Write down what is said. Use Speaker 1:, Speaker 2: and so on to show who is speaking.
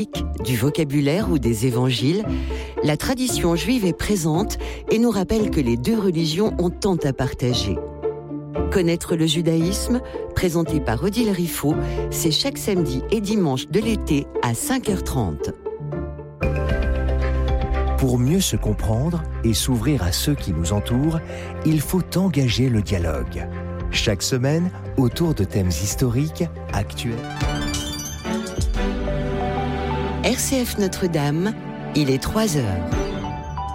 Speaker 1: du vocabulaire ou des évangiles, la tradition juive est présente et nous rappelle que les deux religions ont tant à partager. Connaître le judaïsme, présenté par Odile Riffaut, c'est chaque samedi et dimanche de l'été à 5h30.
Speaker 2: Pour mieux se comprendre et s'ouvrir à ceux qui nous entourent, il faut engager le dialogue. Chaque semaine, autour de thèmes historiques, actuels.
Speaker 1: RCF Notre-Dame, il est 3h.